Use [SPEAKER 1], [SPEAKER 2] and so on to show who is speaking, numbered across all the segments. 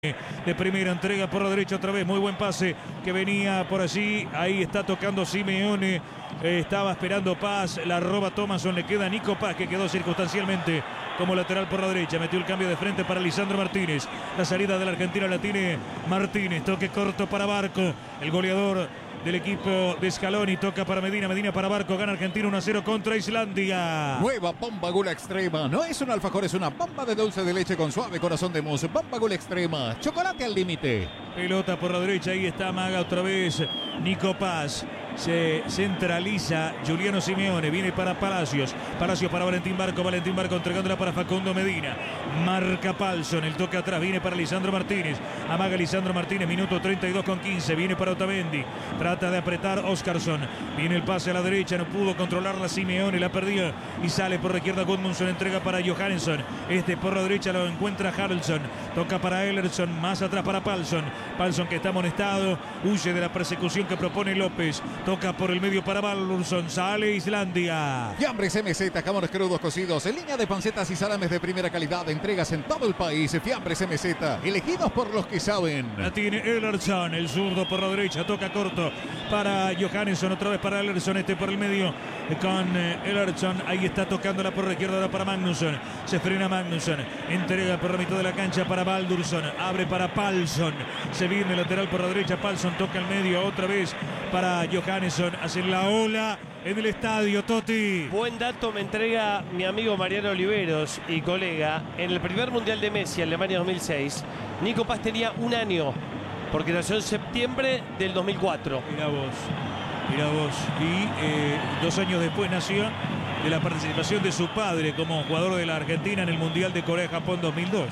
[SPEAKER 1] De primera entrega por la derecha otra vez, muy buen pase que venía por allí, ahí está tocando Simeone, estaba esperando Paz, la roba Thomason, le queda Nico Paz que quedó circunstancialmente como lateral por la derecha, metió el cambio de frente para Lisandro Martínez, la salida de la Argentina la tiene Martínez, toque corto para Barco, el goleador del equipo de Scaloni, toca para Medina, Medina para Barco, gana Argentina 1-0 contra Islandia.
[SPEAKER 2] Nueva bomba Gula Extrema, no es un alfajor, es una bomba de dulce de leche con suave corazón de mousse, bomba Gula Extrema, chocolate al límite.
[SPEAKER 1] Pelota por la derecha, ahí está Maga otra vez, Nico Paz. Se centraliza Juliano Simeone, viene para Palacios, Palacios para Valentín Barco entregándola para Facundo Medina, marca Palson, el toque atrás, viene para Lisandro Martínez, amaga Lisandro Martínez, minuto 32 con 15, viene para Otamendi, trata de apretar Oscarson, viene el pase a la derecha, no pudo controlarla Simeone, la perdió y sale por la izquierda Gudmundsson, entrega para Johannesson, por la derecha lo encuentra Haraldsson, toca para Ellerson, más atrás para Palson que está amonestado, huye de la persecución que propone López. Toca por el medio para Baldursson, sale Islandia.
[SPEAKER 2] Fiambres MZ, jamones crudos cocidos, en línea de pancetas y salames de primera calidad, entregas en todo el país. Fiambres MZ, elegidos por los que saben.
[SPEAKER 1] La tiene Ellerson, el zurdo por la derecha, toca corto para Johannesson, otra vez para Ellerson, por el medio con Ellerson, ahí está tocándola por la izquierda ahora para Magnusson, se frena Magnusson, entrega por la mitad de la cancha para Baldursson, abre para Palson, se viene lateral por la derecha, Palson toca al medio otra vez para Johannesson, hacen la ola en el estadio, Totti.
[SPEAKER 3] Buen dato me entrega mi amigo Mariano Oliveros y colega. En el primer Mundial de Messi, Alemania 2006, Nico Paz tenía un año, porque nació en septiembre del 2004.
[SPEAKER 1] Mirá vos. Y 2 años después nació de la participación de su padre como jugador de la Argentina en el Mundial de Corea-Japón 2002.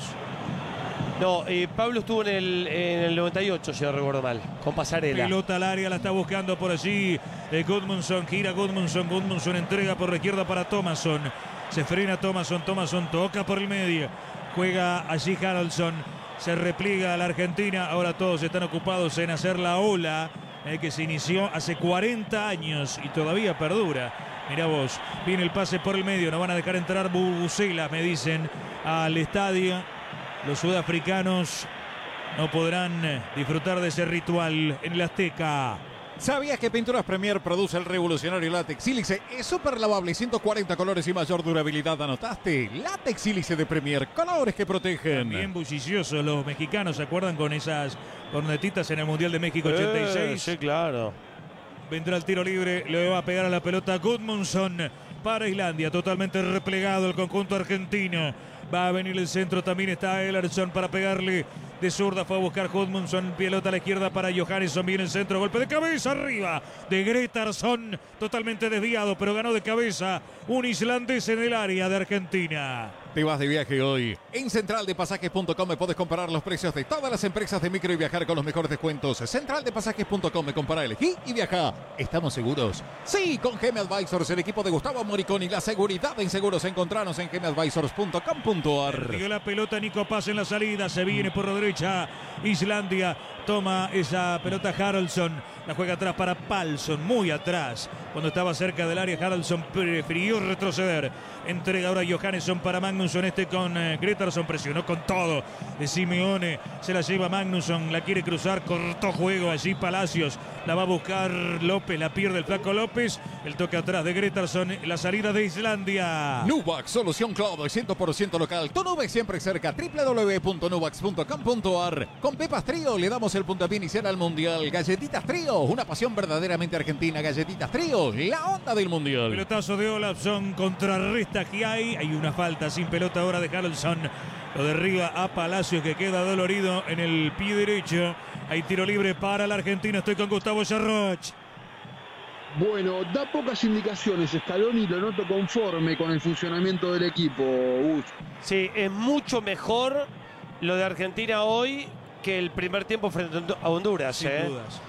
[SPEAKER 3] No, Pablo estuvo en el 98, si no recuerdo mal, con Pasarela.
[SPEAKER 1] Pelota al área, la está buscando por allí Gudmundsson, gira Gudmundsson entrega por la izquierda para Thomason. Se frena Thomason toca por el medio, juega allí Haraldsson, se repliega a la Argentina. Ahora todos están ocupados en hacer la ola que se inició hace 40 años y todavía perdura. Mirá vos, viene el pase por el medio, no van a dejar entrar bubucelas, me dicen, al estadio. Los sudafricanos no podrán disfrutar de ese ritual en el Azteca.
[SPEAKER 2] ¿Sabías que Pinturas Premier produce el revolucionario látex sílice? Es súper lavable, 140 colores y mayor durabilidad. ¿Anotaste? Látex sílice de Premier, colores que protegen.
[SPEAKER 1] Bien bulliciosos los mexicanos, ¿se acuerdan con esas cornetitas en el Mundial de México 86?
[SPEAKER 3] Sí, claro.
[SPEAKER 1] Vendrá el tiro libre, le va a pegar a la pelota Gudmundsson para Islandia, totalmente replegado el conjunto argentino. Va a venir el centro, también está Ellerson para pegarle de zurda, fue a buscar Gudmundsson, pelota a la izquierda para Johannesson, viene el centro, golpe de cabeza arriba de Gretarsson, totalmente desviado, pero ganó de cabeza un islandés en el área de Argentina.
[SPEAKER 2] Te vas de viaje hoy. En centraldepasajes.com me puedes comparar los precios de todas las empresas de micro y viajar con los mejores descuentos. Centraldepasajes.com me compara, elegí y viaja. ¿Estamos seguros? Sí, con GM Advisors, el equipo de Gustavo Moriconi, la seguridad en seguros. Encontranos en gmadvisors.com.ar.
[SPEAKER 1] Dio la pelota Nico Paz en la salida, se viene por la derecha Islandia, toma esa pelota Haraldsson, la juega atrás para Palson, muy atrás, cuando estaba cerca del área Haraldsson prefirió retroceder, entrega ahora Johannesson para Magnusson, con Gretarsson, presionó con todo de Simeone, se la lleva Magnusson, la quiere cruzar, cortó juego allí Palacios, la va a buscar López, la pierde el flaco López, el toque atrás de Gretarsson, la salida de Islandia.
[SPEAKER 2] Nuvax, solución cloud 100% local, tu nube siempre cerca, www.nuvax.com.ar. Con Pepas Trío le damos el puntapié inicial al Mundial. Galletitas Trío, una pasión verdaderamente argentina. Galletitas Trío, la onda del Mundial.
[SPEAKER 1] Pelotazo de Olafsson, contrarresta que hay una falta sin pelota ahora de Haraldsson. Lo derriba a Palacios que queda dolorido en el pie derecho. Hay tiro libre para la Argentina. Estoy con Gustavo Yarroch.
[SPEAKER 4] Bueno, da pocas indicaciones Scaloni, lo noto conforme con el funcionamiento del equipo.
[SPEAKER 3] Sí, es mucho mejor lo de Argentina hoy que el primer tiempo frente a Honduras.
[SPEAKER 1] Sin dudas.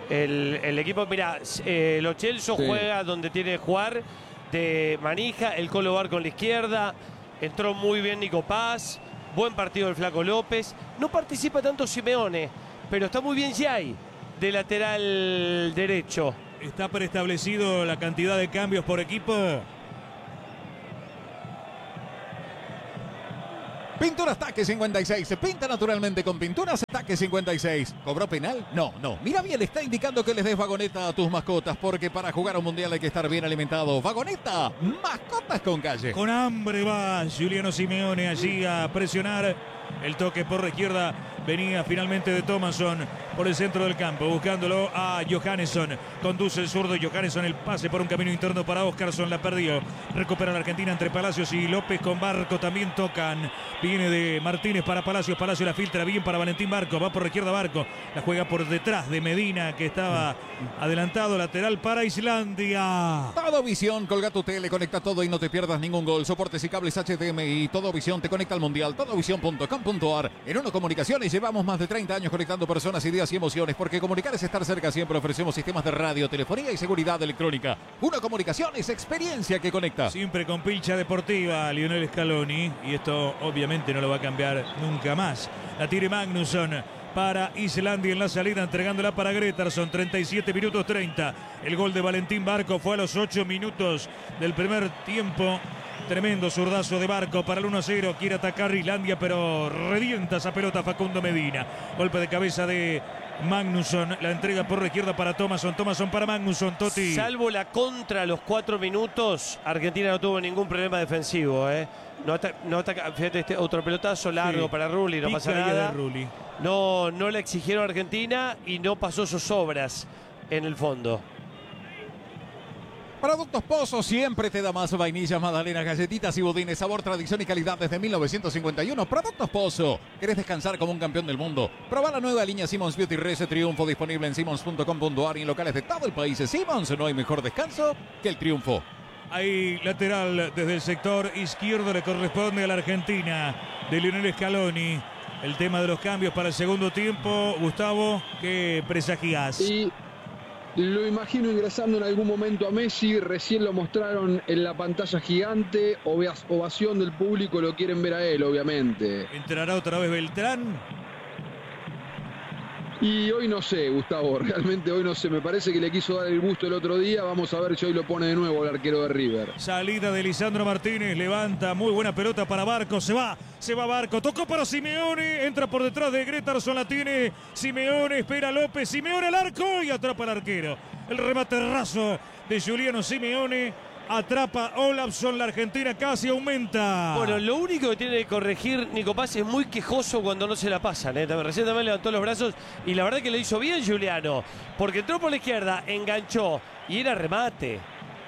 [SPEAKER 3] El equipo, mira, Lo Celso juega donde tiene que jugar, de manija, el Colo Bar con la izquierda, entró muy bien Nico Paz, buen partido del flaco López, no participa tanto Simeone, pero está muy bien Yay, de lateral derecho.
[SPEAKER 1] ¿Está preestablecido la cantidad de cambios por equipo?
[SPEAKER 2] Pinturas Taque 56. Se pinta naturalmente con Pinturas Taque 56. ¿Cobró penal? No. Mira bien, está indicando que les des vagoneta a tus mascotas, porque para jugar a un mundial hay que estar bien alimentado. Vagoneta, mascotas con calle.
[SPEAKER 1] Con hambre va Giuliano Simeone allí a presionar. El toque por la izquierda venía finalmente de Thomasson por el centro del campo, buscándolo a Johannesson. Conduce el zurdo Johannesson, el pase por un camino interno para Oscarsson, la perdió. Recupera la Argentina entre Palacios y López con Barco, también tocan. Viene de Martínez para Palacios, Palacios la filtra bien para Valentín Barco, va por la izquierda Barco, la juega por detrás de Medina, que estaba adelantado, lateral para Islandia.
[SPEAKER 2] Todo Visión, colga tu tele, conecta todo y no te pierdas ningún gol. Soportes y cables HDMI, Todo Visión te conecta al mundial, todovisión.com.ar. En Uno Comunicaciones llevamos más de 30 años conectando personas, ideas y emociones, porque comunicar es estar cerca siempre. Ofrecemos sistemas de radio, telefonía y seguridad electrónica. Uno Comunicaciones, experiencia que conecta.
[SPEAKER 1] Siempre con pilcha deportiva, Lionel Scaloni, y esto obviamente no lo va a cambiar nunca más. La tire Magnusson para Islandia en la salida, entregándola para Gretarsson. 37 minutos 30. El gol de Valentín Barco fue a los 8 minutos del primer tiempo. Tremendo zurdazo de Barco para el 1-0. Quiere atacar Islandia, pero revienta esa pelota Facundo Medina. Golpe de cabeza de Magnusson. La entrega por la izquierda para Thomasson. Thomasson para Magnusson. Toti.
[SPEAKER 3] Salvo la contra a los 4 minutos, Argentina no tuvo ningún problema defensivo. No ataca. Fíjate, este otro pelotazo largo para Rulli, no pasa nada. No le exigieron a Argentina y no pasó zozobras en el fondo.
[SPEAKER 2] Productos Pozo siempre te da más vainillas, magdalenas, galletitas y budines. Sabor, tradición y calidad desde 1951. Productos Pozo. ¿Querés descansar como un campeón del mundo? Proba la nueva línea Simmons Beauty Rese Triunfo, disponible en simmons.com.ar y en locales de todo el país. Simmons, no hay mejor descanso que el triunfo.
[SPEAKER 1] Hay lateral desde el sector izquierdo, le corresponde a la Argentina de Lionel Scaloni. El tema de los cambios para el segundo tiempo. Gustavo, ¿qué presagiás?
[SPEAKER 4] Y lo imagino ingresando en algún momento a Messi. Recién lo mostraron en la pantalla gigante. Ovación del público, lo quieren ver a él, obviamente.
[SPEAKER 1] ¿Entrará otra vez Beltrán?
[SPEAKER 4] Y hoy no sé, Gustavo, realmente hoy no sé. Me parece que le quiso dar el gusto el otro día. Vamos a ver si hoy lo pone de nuevo el arquero de River.
[SPEAKER 1] Salida de Lisandro Martínez, levanta, muy buena pelota para Barco, se va Barco, tocó para Simeone, entra por detrás de Gretarsson, la tiene Simeone, espera López, Simeone al arco y atrapa al arquero. El remate raso de Giuliano Simeone, atrapa Olafsson, la Argentina casi aumenta.
[SPEAKER 3] Bueno, lo único que tiene que corregir Nico Paz es muy quejoso cuando no se la pasan. Recién también levantó los brazos y la verdad que lo hizo bien Giuliano, porque entró por la izquierda, enganchó y era remate,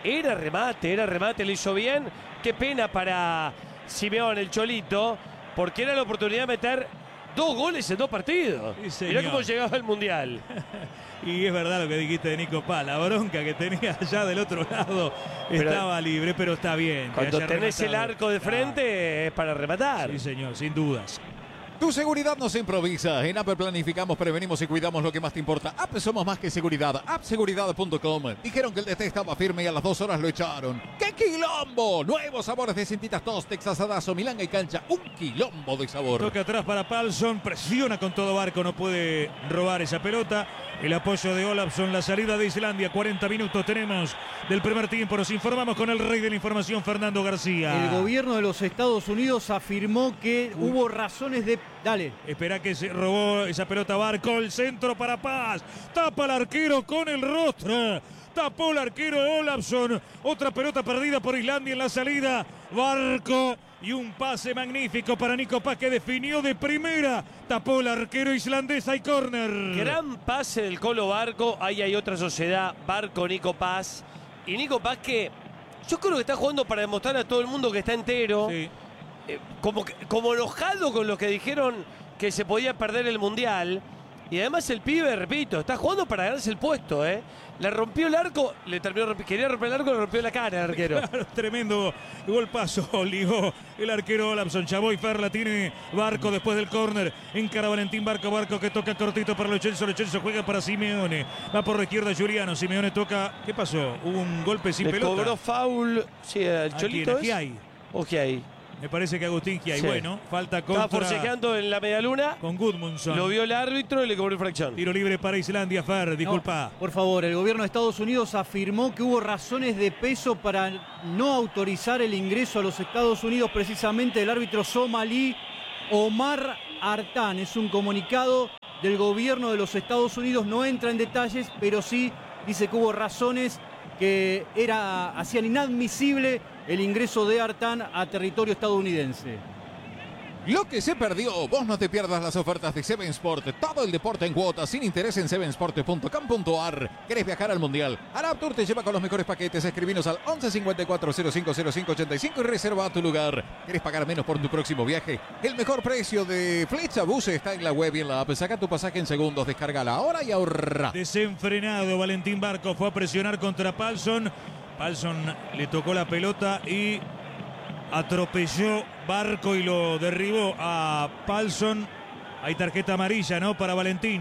[SPEAKER 3] lo hizo bien. Qué pena para Simeone, el Cholito, porque era la oportunidad de meter 2 goles en 2 partidos.
[SPEAKER 1] Sí,
[SPEAKER 3] mirá cómo llegaba al Mundial.
[SPEAKER 1] Y es verdad lo que dijiste de Nico Paz, la bronca que tenía allá del otro lado, estaba libre, pero está bien.
[SPEAKER 3] Cuando tenés el arco de frente es para rematar.
[SPEAKER 1] Sí, señor, sin dudas.
[SPEAKER 2] Tu seguridad no se improvisa. En App planificamos, prevenimos y cuidamos lo que más te importa. App somos más que seguridad. Appseguridad.com. Dijeron que el DT estaba firme y a las 2 horas lo echaron. ¡Qué quilombo! Nuevos sabores de Cintitas Toast, Texas Adazo, Milanga y Cancha. Un quilombo de sabor.
[SPEAKER 1] Toca atrás para Palsson, presiona con todo Barco, no puede robar esa pelota. El apoyo de Olafsson, la salida de Islandia. 40 minutos tenemos del primer tiempo. Nos informamos con el rey de la información, Fernando García.
[SPEAKER 5] El gobierno de los Estados Unidos afirmó que hubo razones de... Dale.
[SPEAKER 1] Espera que se robó esa pelota Barco. El centro para Paz. Tapa al arquero con el rostro. Tapó el arquero Olafsson. Otra pelota perdida por Islandia en la salida. Barco. Y un pase magnífico para Nico Paz, que definió de primera. Tapó el arquero islandés. Hay córner.
[SPEAKER 3] Gran pase del Colo Barco. Ahí hay otra sociedad. Barco, Nico Paz. Y Nico Paz, que yo creo que está jugando para demostrar a todo el mundo que está entero.
[SPEAKER 1] Sí.
[SPEAKER 3] Como enojado con los que dijeron que se podía perder el Mundial. Y además el pibe, repito, está jugando para ganarse el puesto, ¿eh? Le rompió el arco, quería romper el arco, le rompió la cara al arquero.
[SPEAKER 1] Claro, tremendo golpazo, ligó el arquero Olafsson. Chavoy Fer la tiene Barco después del córner. Encara Valentín Barco, Barco que toca cortito para Lo Celso juega para Simeone. Va por la izquierda Giuliano, Simeone toca. ¿Qué pasó? Hubo un golpe sin pelota.
[SPEAKER 3] Cobró foul, sí, el Cholito. ¿Qué hay?
[SPEAKER 1] Me parece que Agustín Giai. Sí. Bueno, falta contra...
[SPEAKER 3] Estaba forcejeando en la medialuna.
[SPEAKER 1] Con Gudmundsson.
[SPEAKER 3] Lo vio el árbitro y le cobró infracción.
[SPEAKER 1] Tiro libre para Islandia, Fer, disculpa.
[SPEAKER 5] No, por favor, el gobierno de Estados Unidos afirmó que hubo razones de peso para no autorizar el ingreso a los Estados Unidos precisamente del árbitro somalí Omar Artán. Es un comunicado del gobierno de los Estados Unidos, no entra en detalles, pero sí dice que hubo razones que hacían inadmisible el ingreso de Artán a territorio estadounidense.
[SPEAKER 2] Lo que se perdió, vos no te pierdas las ofertas de Seven Sport. Todo el deporte en cuotas, sin interés en sevensport.com.ar. ¿Querés viajar al Mundial? Arab Tour te lleva con los mejores paquetes. Escribinos al 11 54 05 05 85 y reserva tu lugar. ¿Querés pagar menos por tu próximo viaje? El mejor precio de Flecha Bus está en la web y en la app. Saca tu pasaje en segundos, descárgala ahora y ahorra.
[SPEAKER 1] Desenfrenado, Valentín Barco fue a presionar contra Palsson. Palsson le tocó la pelota y atropelló Barco y lo derribó a Palsson. Hay tarjeta amarilla, ¿no? Para Valentín.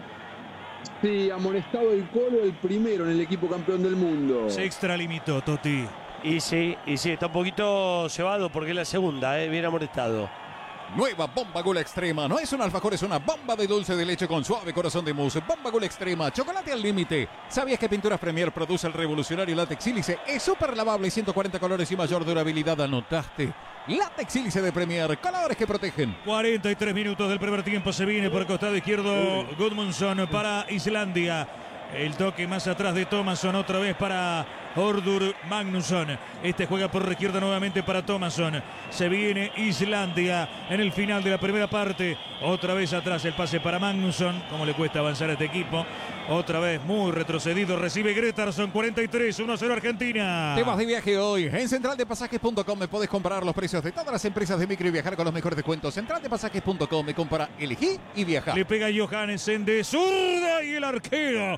[SPEAKER 4] Sí, amonestado el Colo, el primero en el equipo campeón del mundo.
[SPEAKER 1] Se extralimitó, Totti.
[SPEAKER 3] Y sí, está un poquito cebado porque es la segunda, bien amonestado.
[SPEAKER 2] Nueva Bomba Gula Extrema. No es un alfajor, es una bomba de dulce de leche con suave corazón de mousse. Bomba Gula Extrema, chocolate al límite. ¿Sabías que Pinturas Premier produce el revolucionario látex sílice? Es súper lavable, 140 colores y mayor durabilidad. ¿Anotaste? Látex sílice de Premier, colores que protegen.
[SPEAKER 1] 43 minutos del primer tiempo. Se viene por el costado izquierdo Gudmundsson para Islandia. El toque más atrás de Thomasson, otra vez para Hordur Magnusson. Este juega por izquierda nuevamente para Thomasson. Se viene Islandia en el final de la primera parte. Otra vez atrás el pase para Magnusson. Cómo le cuesta avanzar a este equipo. Otra vez muy retrocedido. Recibe Gretarsson, 43, 1-0 Argentina.
[SPEAKER 2] Te vas de viaje hoy. En centraldepasajes.com me podés comparar los precios de todas las empresas de micro y viajar con los mejores descuentos. Centraldepasajes.com me compara, elegí y viaja.
[SPEAKER 1] Le pega Johannessen de zurda y el arquero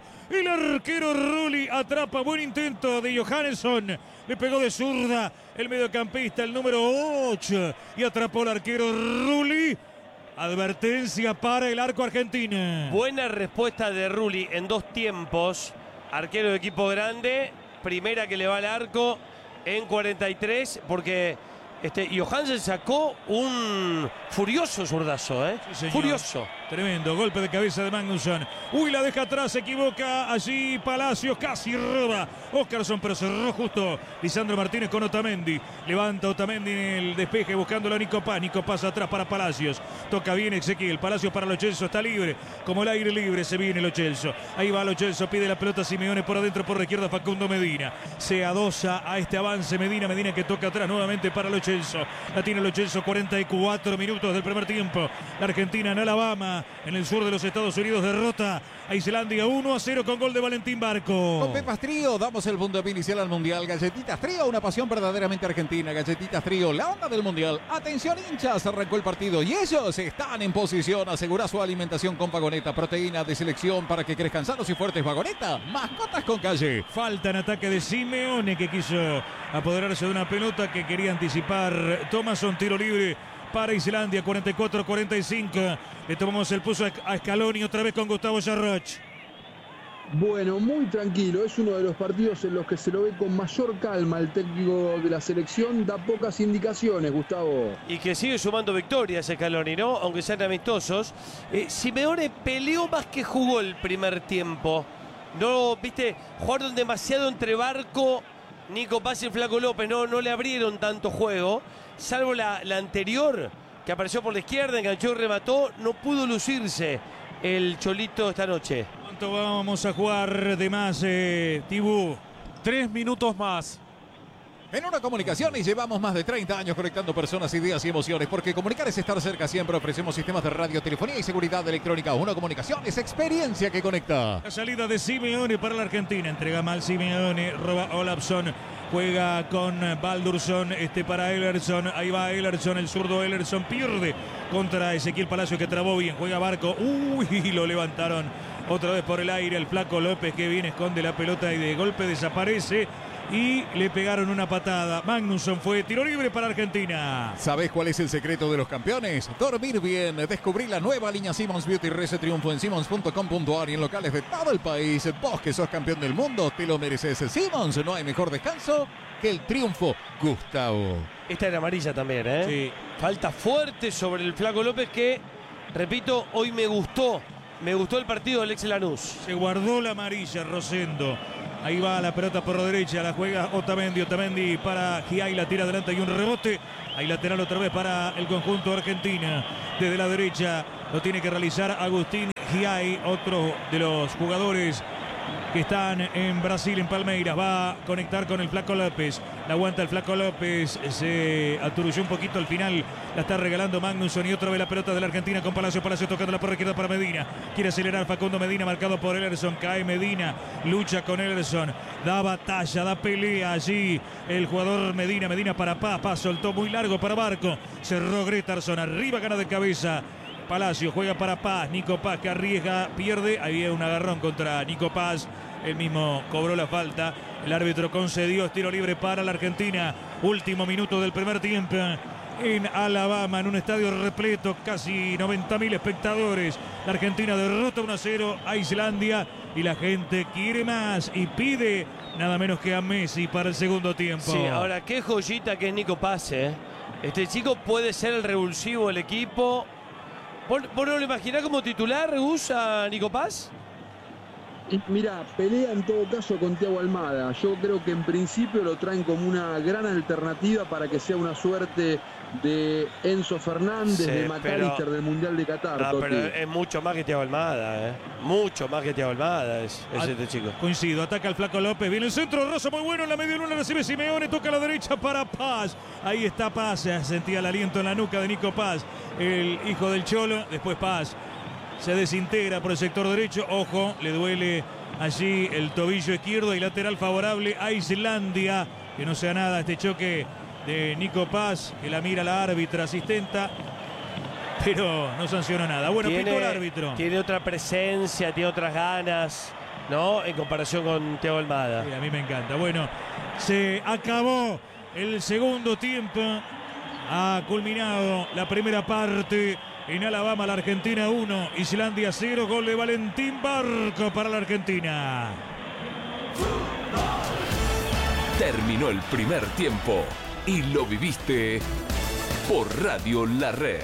[SPEAKER 1] Rulli atrapa. Buen intento de Johannesson. Le pegó de zurda el mediocampista, el número 8. Y atrapó el arquero Rulli. Advertencia para el arco argentino.
[SPEAKER 3] Buena respuesta de Rulli en dos tiempos. Arquero de equipo grande. Primera que le va al arco en 43. Porque Johansen sacó un furioso zurdazo.
[SPEAKER 1] Sí,
[SPEAKER 3] furioso.
[SPEAKER 1] Tremendo golpe de cabeza de Magnusson. Uy, la deja atrás, se equivoca allí Palacios, casi roba Óscarsson, pero cerró justo Lisandro Martínez con Otamendi. Levanta Otamendi en el despeje buscándolo a Nico Paz. Nico Paz atrás para Palacios. Toca bien Ezequiel. Palacios para Lo Celso, está libre. Como el aire libre se viene Lo Celso. Ahí va Lo Celso, pide la pelota Simeone por adentro, por la izquierda Facundo Medina. Se adosa a este avance Medina que toca atrás nuevamente para Lo Celso. La tiene Lo Celso, 44 minutos del primer tiempo. La Argentina en Alabama, en el sur de los Estados Unidos, derrota a Islandia 1-0 con gol de Valentín Barco.
[SPEAKER 2] Con Pepas Trío damos el puntapié inicial al Mundial. Galletitas Trío, una pasión verdaderamente argentina. Galletitas Trío, la onda del Mundial. Atención hinchas, arrancó el partido y ellos están en posición. Asegura su alimentación con Vagoneta, proteína de selección para que crezcan sanos y fuertes. Vagoneta, mascotas con calle.
[SPEAKER 1] Falta en ataque de Simeone, que quiso apoderarse de una pelota que quería anticipar Thomasson. Tiro libre para Islandia, 44-45. Le tomamos el pulso a Scaloni otra vez con Gustavo Jarroch.
[SPEAKER 4] Bueno, muy tranquilo. Es uno de los partidos en los que se lo ve con mayor calma. El técnico de la selección da pocas indicaciones, Gustavo.
[SPEAKER 3] Y que sigue sumando victorias Scaloni, ¿no? Aunque sean amistosos. Simeone peleó más que jugó el primer tiempo. No, viste, jugaron demasiado entre Barco, Nico Paz y el Flaco López. No le abrieron tanto juego. Salvo la anterior, que apareció por la izquierda, enganchó y remató. No pudo lucirse el Cholito esta noche.
[SPEAKER 1] ¿Cuánto vamos a jugar de más, Tibú?
[SPEAKER 2] 3 minutos más. En Una Comunicación y llevamos más de 30 años conectando personas, ideas y emociones, porque comunicar es estar cerca siempre. Ofrecemos sistemas de radio, telefonía y seguridad electrónica. Una Comunicación es experiencia que conecta.
[SPEAKER 1] La salida de Simeone para la Argentina. Entrega mal Simeone, roba Olafsson. Juega con Baldursson, para Ellerson. Ahí va Ellerson, el zurdo Ellerson pierde contra Ezequiel Palacio, que trabó bien. Juega Barco. Uy, lo levantaron otra vez por el aire. El Flaco López, que viene, esconde la pelota y de golpe desaparece. Y le pegaron una patada. Magnusson fue tiro libre para Argentina.
[SPEAKER 2] ¿Sabés cuál es el secreto de los campeones? Dormir bien. Descubrí la nueva línea Simmons Beauty Rese Triunfo en simmons.com.ar y en locales de todo el país. Vos que sos campeón del mundo, te lo mereces. Simmons, no hay mejor descanso que el triunfo. Gustavo.
[SPEAKER 3] Esta era amarilla también, ¿eh?
[SPEAKER 1] Sí.
[SPEAKER 3] Falta fuerte sobre el Flaco López que, repito, hoy me gustó. Me gustó el partido del ex Lanús.
[SPEAKER 1] Se guardó la amarilla Rosendo. Ahí va la pelota por la derecha, la juega Otamendi para Giai, la tira adelante y un rebote. Ahí lateral otra vez para el conjunto argentina. Desde la derecha lo tiene que realizar Agustín Giai, otro de los jugadores que están en Brasil, en Palmeiras. Va a conectar con el Flaco López. La aguanta el Flaco López. Se aturulló un poquito al final. La está regalando Magnusson. Y otra vez la pelota de la Argentina con Palacio. Palacio tocándola por la izquierda para Medina. Quiere acelerar Facundo Medina, marcado por Ellerson. Cae Medina. Lucha con Ellerson. Da batalla, da pelea allí. El jugador Medina. Medina para Paz. Paz soltó muy largo para Barco. Cerró Gretarson. Arriba, gana de cabeza. Palacio juega para Paz. Nico Paz que arriesga, pierde. Había un agarrón contra Nico Paz. Él mismo cobró la falta. El árbitro concedió tiro libre para la Argentina. Último minuto del primer tiempo en Alabama, en un estadio repleto, casi 90.000 espectadores. La Argentina derrota 1-0 a Islandia y la gente quiere más y pide nada menos que a Messi para el segundo tiempo.
[SPEAKER 3] Sí, ahora qué joyita que es Nico Paz, ¿eh? Este chico puede ser el revulsivo del equipo. ¿Vos no lo imaginás como titular, Gus, a Nico Paz?
[SPEAKER 4] Mira, pelea en todo caso con Thiago Almada. Yo creo que en principio lo traen como una gran alternativa para que sea una suerte de Enzo Fernández,
[SPEAKER 3] Sí,
[SPEAKER 4] de McAllister, del Mundial de Qatar.
[SPEAKER 3] No, pero es mucho más que Thiago Almada, ¿eh? Mucho más que Thiago Almada es este chico.
[SPEAKER 1] Coincido, ataca el Flaco López, viene el centro, Rosa muy bueno en la media luna, recibe Simeone, toca a la derecha para Paz. Ahí está Paz, sentía el aliento en la nuca de Nico Paz, el hijo del Cholo. Después Paz se desintegra por el sector derecho, ojo, le duele allí el tobillo izquierdo y lateral favorable a Islandia. Que no sea nada este choque de Nico Paz, que la mira la árbitra asistenta, pero no sancionó nada. Bueno, pitó el árbitro.
[SPEAKER 3] Tiene otra presencia, tiene otras ganas, ¿no? En comparación con Thiago Almada.
[SPEAKER 1] Sí, a mí me encanta. Bueno, se acabó el segundo tiempo. Ha culminado la primera parte. En Alabama, la Argentina 1, Islandia 0, gol de Valentín Barco para la Argentina.
[SPEAKER 6] Terminó el primer tiempo y lo viviste por Radio La Red.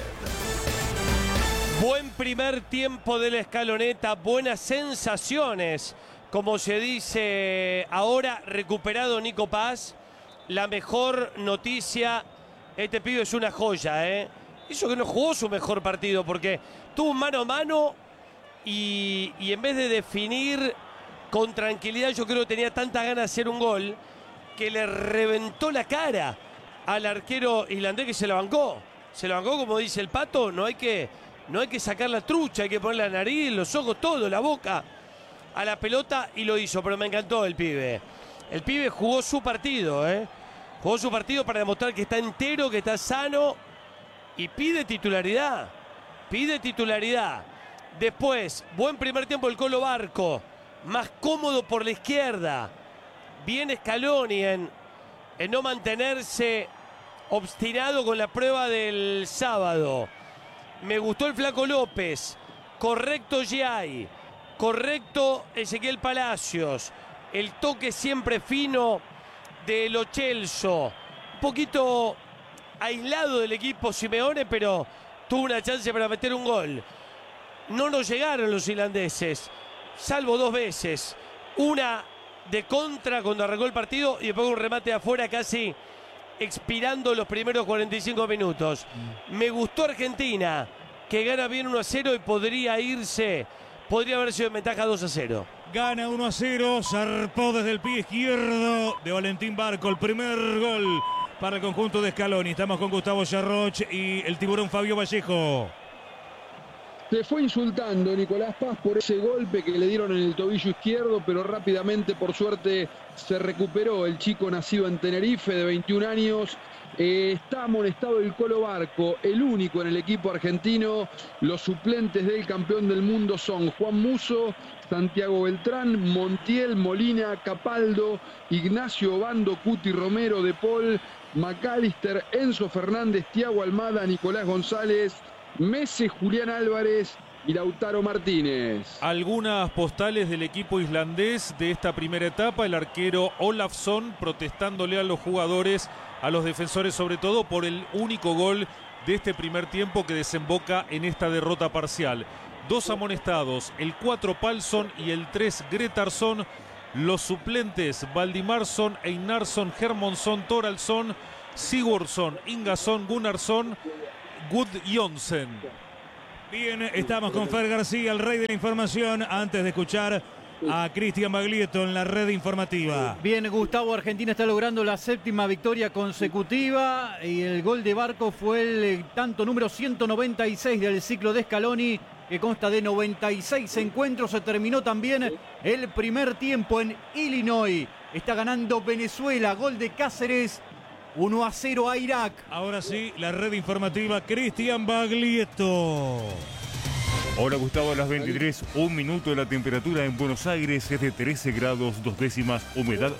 [SPEAKER 3] Buen primer tiempo de la Escaloneta, buenas sensaciones. Como se dice ahora, recuperado Nico Paz. La mejor noticia, este pibe es una joya, ¿eh? Hizo que no jugó su mejor partido porque tuvo mano a mano y en vez de definir con tranquilidad, yo creo que tenía tantas ganas de hacer un gol que le reventó la cara al arquero islandés, que se la bancó. Se la bancó, como dice el Pato, no hay que sacar la trucha, hay que poner la nariz, los ojos, todo, la boca a la pelota, y lo hizo. Pero me encantó el pibe. El pibe jugó su partido, ¿eh? Jugó su partido para demostrar que está entero, que está sano. Y pide titularidad, Después, buen primer tiempo del Colo Barco, más cómodo por la izquierda. Bien Scaloni en no mantenerse obstinado con la prueba del sábado. Me gustó el Flaco López, correcto Giai, correcto Ezequiel Palacios. El toque siempre fino de Lo Celso, un poquito aislado del equipo Simeone, pero tuvo una chance para meter un gol. No nos llegaron los islandeses, salvo dos veces. Una de contra cuando arrancó el partido y después un remate de afuera casi expirando los primeros 45 minutos. Me gustó Argentina, que gana bien 1-0 y podría haber sido en ventaja 2-0.
[SPEAKER 1] Gana 1-0, zarpó desde el pie izquierdo de Valentín Barco, el primer gol para el conjunto de Scaloni. Estamos con Gustavo Yarroch y el tiburón Fabio Vallejo.
[SPEAKER 4] Se fue insultando Nicolás Paz por ese golpe que le dieron en el tobillo izquierdo, pero rápidamente, por suerte, se recuperó el chico nacido en Tenerife, de 21 años. Está amonestado el Colo Barco, el único en el equipo argentino. Los suplentes del campeón del mundo son Juan Musso, Santiago Beltrán, Montiel, Molina, Capaldo, Ignacio Obando, Cuti Romero, De Paul, McAllister, Enzo Fernández, Thiago Almada, Nicolás González, Messi, Julián Álvarez y Lautaro Martínez.
[SPEAKER 7] Algunas postales del equipo islandés de esta primera etapa. El arquero Olafsson protestándole a los jugadores, a los defensores sobre todo, por el único gol de este primer tiempo que desemboca en esta derrota parcial. 2 amonestados, el 4 Palsson y el 3 Gretarson. Los suplentes: Valdimarsson, Einarsson, Hermansson, Thoraldsson, Sigurdsson, Ingason, Gunnarsson, Gudjonsen.
[SPEAKER 1] Bien, estamos con Fer García, el rey de la información, antes de escuchar a Cristian Baglietto en la red informativa.
[SPEAKER 5] Bien, Gustavo, Argentina está logrando la 7ª victoria consecutiva y el gol de Barco fue el tanto número 196 del ciclo de Scaloni, que consta de 96 encuentros. Se terminó también el primer tiempo en Illinois. Está ganando Venezuela, gol de Cáceres, 1-0 a Irak.
[SPEAKER 1] Ahora sí, la red informativa, Cristian Baglietto.
[SPEAKER 8] Hola Gustavo, a las 23, 1 minuto. La temperatura en Buenos Aires es de 13 grados 2 décimas, humedad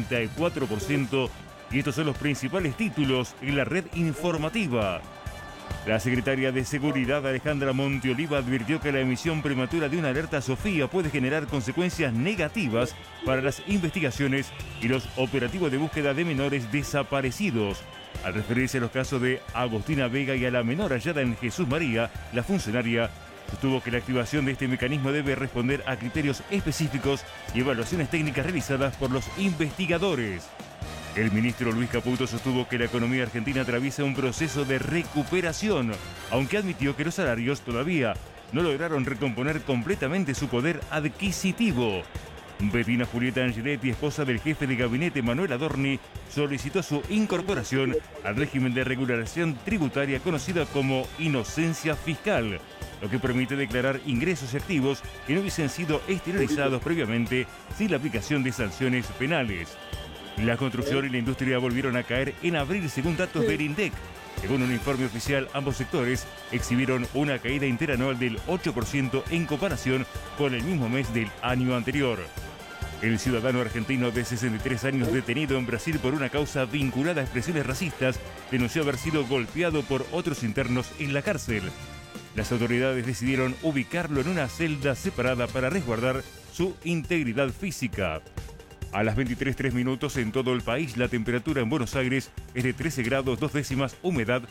[SPEAKER 8] 84%. Y estos son los principales títulos en la red informativa. La secretaria de Seguridad, Alejandra Monteoliva, advirtió que la emisión prematura de una alerta Sofía puede generar consecuencias negativas para las investigaciones y los operativos de búsqueda de menores desaparecidos. Al referirse a los casos de Agostina Vega y a la menor hallada en Jesús María, la funcionaria sostuvo que la activación de este mecanismo debe responder a criterios específicos y evaluaciones técnicas realizadas por los investigadores. El ministro Luis Caputo sostuvo que la economía argentina atraviesa un proceso de recuperación, aunque admitió que los salarios todavía no lograron recomponer completamente su poder adquisitivo. Bettina Julieta Angeletti, esposa del jefe de gabinete Manuel Adorni, solicitó su incorporación al régimen de regulación tributaria conocida como inocencia fiscal, lo que permite declarar ingresos y activos que no hubiesen sido exteriorizados previamente sin la aplicación de sanciones penales. La construcción y la industria volvieron a caer en abril según datos del INDEC. Según un informe oficial, ambos sectores exhibieron una caída interanual del 8% en comparación con el mismo mes del año anterior. El ciudadano argentino de 63 años detenido en Brasil por una causa vinculada a expresiones racistas denunció haber sido golpeado por otros internos en la cárcel. Las autoridades decidieron ubicarlo en una celda separada para resguardar su integridad física. A las 23:03 minutos en todo el país, la temperatura en Buenos Aires es de 13 grados 2 décimas, humedad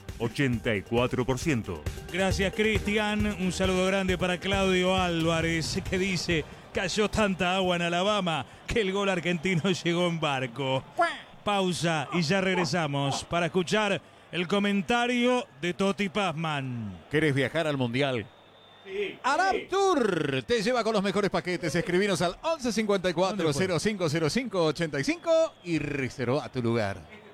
[SPEAKER 8] 84%.
[SPEAKER 1] Gracias, Cristian. Un saludo grande para Claudio Álvarez, que dice: cayó tanta agua en Alabama que el gol argentino llegó en barco. Pausa y ya regresamos para escuchar el comentario de Toti Pazman.
[SPEAKER 2] ¿Querés viajar al Mundial? Arab Tour te lleva con los mejores paquetes. Escribinos al 1154 0505 85 y reserva tu lugar.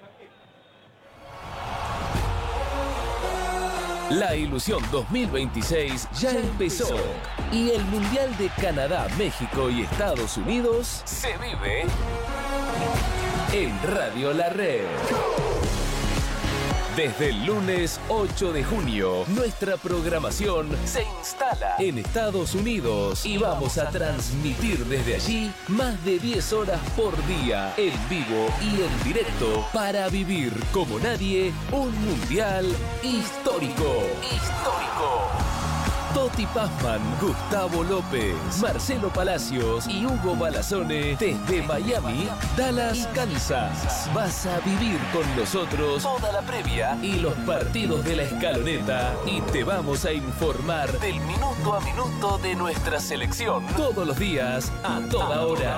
[SPEAKER 6] La Ilusión 2026 ya empezó y el Mundial de Canadá, México y Estados Unidos se vive en Radio La Red. Desde el lunes 8 de junio, nuestra programación se instala en Estados Unidos y vamos a transmitir desde allí más de 10 horas por día, en vivo y en directo, para vivir como nadie un mundial histórico. Toti Pazman, Gustavo López, Marcelo Palacios y Hugo Balazone desde Miami, Dallas, Kansas. Vas a vivir con nosotros toda la previa y los partidos de la escaloneta y te vamos a informar del minuto a minuto de nuestra selección todos los días, a toda hora.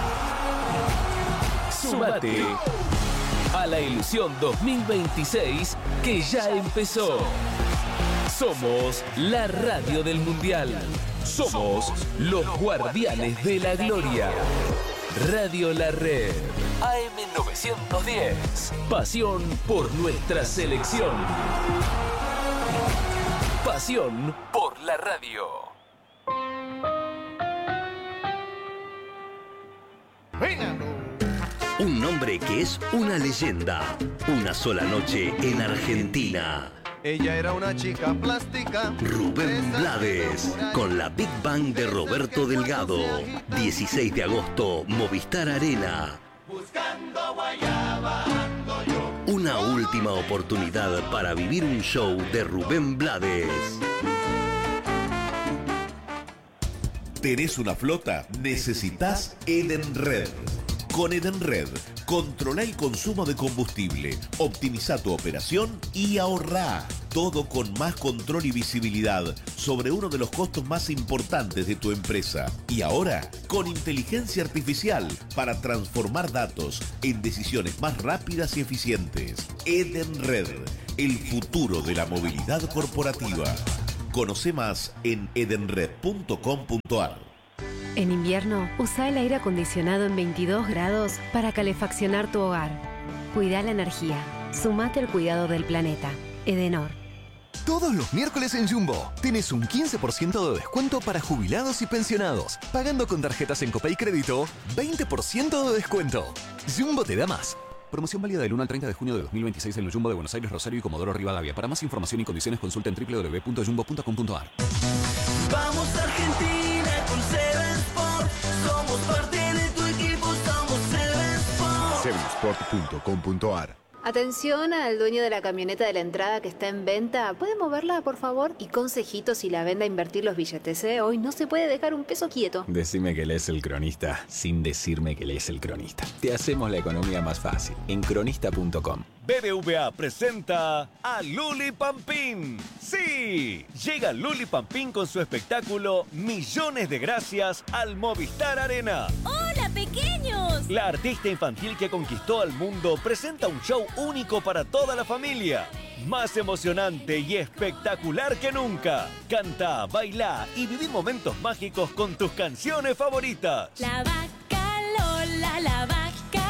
[SPEAKER 6] Súmate a la Ilusión 2026 que ya empezó. Somos la radio del Mundial. Somos los guardianes de la gloria. Radio La Red. AM910. Pasión por nuestra selección. Pasión por la radio.
[SPEAKER 9] Un nombre que es una leyenda. Una sola noche en Argentina.
[SPEAKER 10] Ella era una chica plástica.
[SPEAKER 9] Rubén Blades, con la Big Bang de Roberto Delgado. 16 de agosto, Movistar Arena.
[SPEAKER 10] Buscando guayaba ando yo.
[SPEAKER 9] Una última oportunidad para vivir un show de Rubén Blades.
[SPEAKER 11] ¿Tenés una flota? Necesitas Edenred. Con Edenred, controla el consumo de combustible, optimiza tu operación y ahorrá. Todo con más control y visibilidad sobre uno de los costos más importantes de tu empresa. Y ahora, con inteligencia artificial para transformar datos en decisiones más rápidas y eficientes. Edenred, el futuro de la movilidad corporativa. Conoce más en edenred.com.ar.
[SPEAKER 12] En invierno, usa el aire acondicionado en 22 grados para calefaccionar tu hogar. Cuida la energía. Sumate al cuidado del planeta. Edenor.
[SPEAKER 13] Todos los miércoles en Jumbo tenés un 15% de descuento para jubilados y pensionados. Pagando con tarjetas en Copay Crédito, 20% de descuento. Jumbo te da más. Promoción válida del 1 al 30 de junio de 2026 en el Jumbo de Buenos Aires, Rosario y Comodoro Rivadavia. Para más información y condiciones consulta en www.jumbo.com.ar.
[SPEAKER 10] Vamos Argentina con Seven Sport. Somos parte de tu equipo, somos Seven Sport.
[SPEAKER 14] Sevensport.com.ar.
[SPEAKER 15] Atención al dueño de la camioneta de la entrada que está en venta. ¿Puede moverla, por favor? Y consejitos si la vende a invertir los billetes, ¿eh? Hoy no se puede dejar un peso quieto.
[SPEAKER 16] Decime que lees El Cronista sin decirme que lees El Cronista. Te hacemos la economía más fácil en cronista.com.
[SPEAKER 17] BBVA presenta a Luli Pampín. ¡Sí! Llega Luli Pampín con su espectáculo Millones de Gracias al Movistar Arena.
[SPEAKER 18] ¡Hola, pequeños!
[SPEAKER 17] La artista infantil que conquistó al mundo presenta un show único para toda la familia. Más emocionante y espectacular que nunca. Canta, baila y viví momentos mágicos con tus canciones favoritas.
[SPEAKER 18] La vaca Lola, la vaca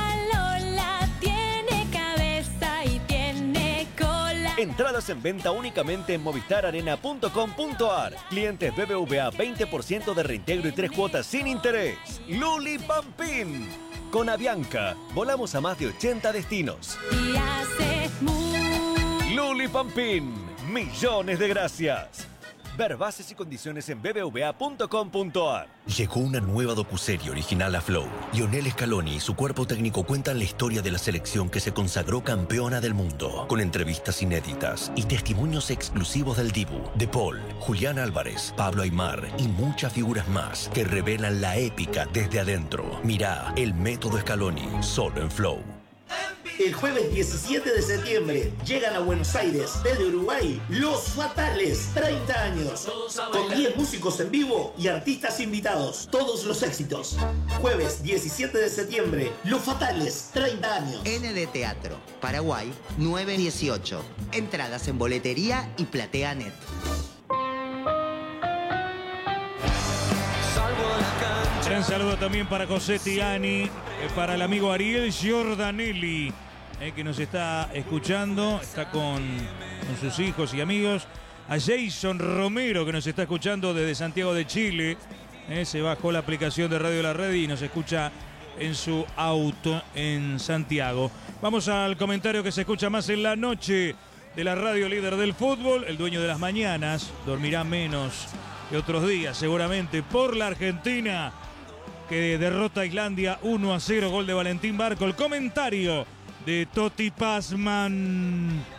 [SPEAKER 18] Lola tiene cabeza y tiene cola.
[SPEAKER 17] Entradas en venta únicamente en movistararena.com.ar. Clientes BBVA 20% de reintegro y 3 cuotas sin interés. Luli Pampín. Con Avianca, volamos a más de 80 destinos.
[SPEAKER 18] Y hace
[SPEAKER 17] Luli Pampín, millones de gracias. Ver bases y condiciones en bbva.com.ar.
[SPEAKER 19] Llegó una nueva docuserie original a Flow. Lionel Scaloni y su cuerpo técnico cuentan la historia de la selección que se consagró campeona del mundo, con entrevistas inéditas y testimonios exclusivos del Dibu, De Paul, Julián Álvarez, Pablo Aimar y muchas figuras más que revelan la épica desde adentro. Mirá El Método Scaloni, solo en Flow.
[SPEAKER 20] El jueves 17 de septiembre llegan a Buenos Aires, desde Uruguay, Los Fatales, 30 años. Con 10 músicos en vivo y artistas invitados. Todos los éxitos. Jueves 17 de septiembre, Los Fatales, 30 años.
[SPEAKER 21] ND Teatro, Paraguay, 918. Entradas en boletería y PlateaNet.
[SPEAKER 1] Un saludo también para José Tiani, para el amigo Ariel Giordanelli, que nos está escuchando, está con sus hijos y amigos. A Jason Romero, que nos está escuchando desde Santiago de Chile. Se bajó la aplicación de Radio La Red y nos escucha en su auto en Santiago. Vamos al comentario que se escucha más en la noche de la radio líder del fútbol. El dueño de las mañanas dormirá menos que otros días, seguramente, por la Argentina, que derrota a Islandia 1-0, gol de Valentín Barco. El comentario de Toti Pazman.